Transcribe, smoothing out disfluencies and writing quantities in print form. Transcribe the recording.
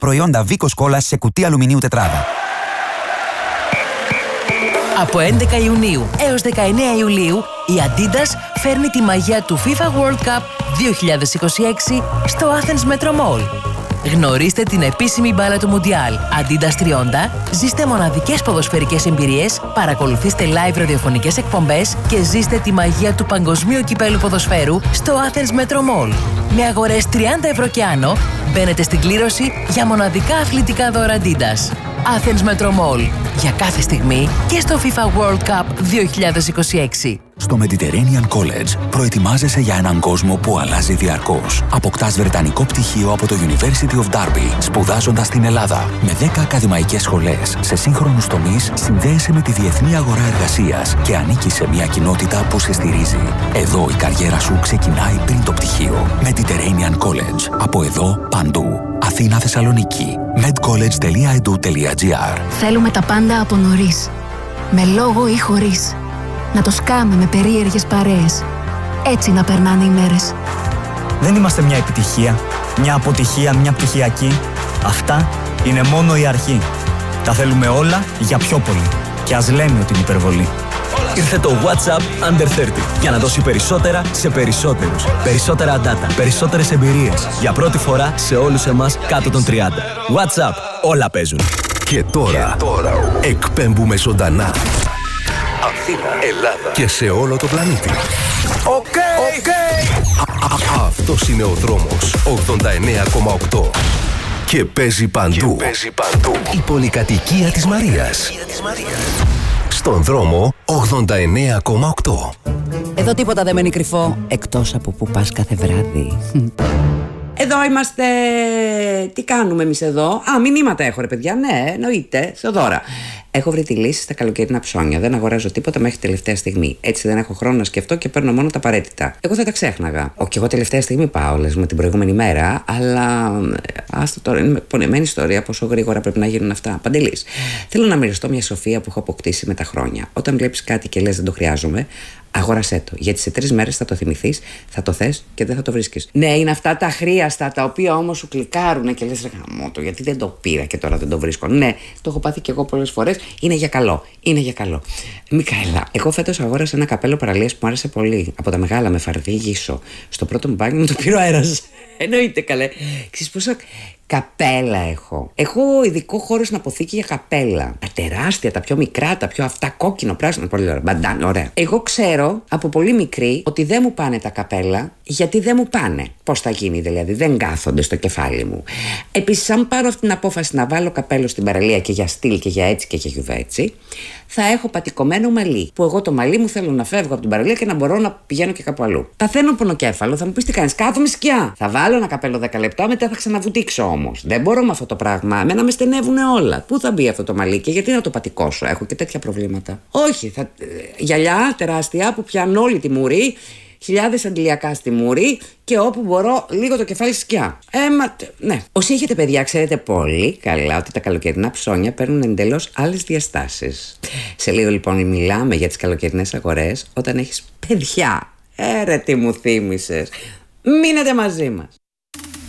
Προϊόντα Vicos Colas σε κουτί αλουμινίου τετράδα. Από 11 Ιουνίου έως 19 Ιουλίου, η Adidas φέρνει τη μαγεία του FIFA World Cup 2026 στο Athens Metro Mall. Γνωρίστε την επίσημη μπάλα του Μουντιάλ Adidas 30, ζήστε μοναδικές ποδοσφαιρικές εμπειρίες, παρακολουθήστε live ραδιοφωνικές εκπομπές και ζήστε τη μαγεία του παγκοσμίου κυπέλου ποδοσφαίρου στο Athens Metro Mall. Με αγορές 30 ευρώ και άνω, μπαίνετε στην κλήρωση για μοναδικά αθλητικά δώρα Adidas. Athens Metro Mall. Για κάθε στιγμή και στο FIFA World Cup 2026. Στο Mediterranean College προετοιμάζεσαι για έναν κόσμο που αλλάζει διαρκώς. Αποκτάς βρετανικό πτυχίο από το University of Derby, σπουδάζοντας στην Ελλάδα. Με 10 ακαδημαϊκές σχολές σε σύγχρονους τομείς, συνδέεσαι με τη διεθνή αγορά εργασίας και ανήκεις σε μια κοινότητα που σε στηρίζει. Εδώ η καριέρα σου ξεκινάει πριν το πτυχίο. Mediterranean College. Από εδώ παντού. Αθήνα, Θεσσαλονίκη. medcollege.edu.gr. Θέλουμε τα πάντα από νωρίς. Με λόγο ή χωρίς. Να το σκάμε με περίεργες παρέες. Έτσι να περνάνε οι μέρες. Δεν είμαστε μια επιτυχία, μια αποτυχία, μια πτυχιακή. Αυτά είναι μόνο η αρχή. Τα θέλουμε όλα για πιο πολύ. Και ας λέμε ότι είναι υπερβολή. Ήρθε το WhatsApp Under 30 για να δώσει περισσότερα σε περισσότερους. Περισσότερα data, περισσότερες εμπειρίες. Για πρώτη φορά σε όλους εμάς κάτω των 30. WhatsApp, όλα παίζουν. Και τώρα εκπέμπουμε ζωντανά. Αθήνα, Ελλάδα και σε όλο το πλανήτη. Οκ. Αυτός είναι ο δρόμος 89,8 και παίζει παντού. Η πολυκατοικία της Μαρίας. Στον δρόμο 89,8. Εδώ τίποτα δεν μένει κρυφό, εκτός από που πας κάθε βράδυ. Εδώ είμαστε. Τι κάνουμε εμείς εδώ? Μηνύματα έχω, ρε παιδιά. Ναι, εννοείται. Θεοδώρα. Έχω βρει τη λύση στα καλοκαιρινά ψώνια. Δεν αγοράζω τίποτα μέχρι τελευταία στιγμή. Έτσι δεν έχω χρόνο να σκεφτώ και παίρνω μόνο τα απαραίτητα. Εγώ θα τα ξέχναγα. Όχι, εγώ τελευταία στιγμή πάω, λες με την προηγούμενη μέρα. Αλλά. Άστο τώρα, είναι πονεμένη ιστορία πόσο γρήγορα πρέπει να γίνουν αυτά. Παντελής. Θέλω να μοιραστώ μια σοφία που έχω αποκτήσει με τα χρόνια. Όταν βλέπεις κάτι και λες δεν το χρειάζομαι, αγόρασέ το. Γιατί σε 3 μέρες θα το θυμηθείς, θα το θες και δεν θα το βρίσκεις. Ναι, είναι αυτά τα αχρίαστα τα οποία όμως σου κλικάρουν και λες ρε γαμώτο, γιατί δεν το πήρα και τώρα δεν το βρίσκω. Ναι, το έχω πάθει και εγώ πολλές φορές. Είναι για καλό. Είναι για καλό. Μικαέλα, εγώ φέτος αγόρασα ένα καπέλο παραλίας που μου άρεσε πολύ. Από τα μεγάλα με φαρδί γύσο. Στο πρώτο μου μπάνιο μου το πήρε ο αέρας. Εννοείται καλέ. Ξέρεις πόσα καπέλα έχω. Έχω ειδικό χώρο στην αποθήκη για καπέλα. Τα τεράστια, τα πιο μικρά, τα πιο αυτά κόκκινο, πράσινο. Πολύ ωραία. Μπαντάν, ωραία. Εγώ ξέρω από πολύ μικρή ότι δεν μου πάνε τα καπέλα γιατί δεν μου πάνε. Πώς θα γίνει δηλαδή, δεν κάθονται στο κεφάλι μου. Επίσης, αν πάρω αυτή την απόφαση να βάλω καπέλο στην παραλία και για στυλ και για έτσι και για γιουβέτσι, θα έχω πατικωμένο μαλλί. Που εγώ το μαλλί μου θέλω να φεύγω από την παραλία και να μπορώ να πηγαίνω και κάπου αλλού. Παθαίνω πονοκέφαλο, θα μου πει τι κάνει, κάθομαι σκιά. Θα βάλω ένα καπέλο 10 λεπτά, μετά θα ξαναβουτήξω όμως. Δεν μπορώ με αυτό το πράγμα. Εμένα με στενεύουν όλα. Πού θα μπει αυτό το μαλλί και γιατί να το πατικώσω, έχω και τέτοια προβλήματα. Όχι, γυαλιά τεράστια που πιάνουν όλη τη μουρή. Χιλιάδες αντιλιακά στη μουρή και όπου μπορώ λίγο το κεφάλι σκιά. Ναι. Όσοι έχετε παιδιά, ξέρετε πολύ καλά ότι τα καλοκαιρινά ψώνια παίρνουν εντελώς άλλες διαστάσεις. Σε λίγο λοιπόν μιλάμε για τις καλοκαιρινές αγορές όταν έχεις παιδιά. Ρε τι μου θύμισες. Μείνετε μαζί μας.